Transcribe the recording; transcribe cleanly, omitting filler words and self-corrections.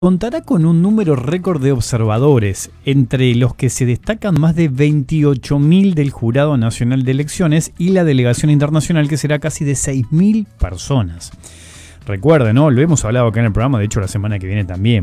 contará con un número récord de observadores, entre los que se destacan más de 28.000 del Jurado Nacional de Elecciones y la delegación internacional, que será casi de 6.000 personas. Recuerden, ¿no? Lo hemos hablado acá en el programa, de hecho la semana que viene también.